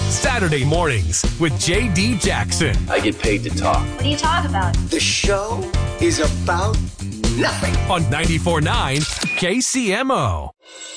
Saturday mornings with JD Jackson. I get paid to talk. What do you talk about? The show is about nothing. On 94.9 KCMO.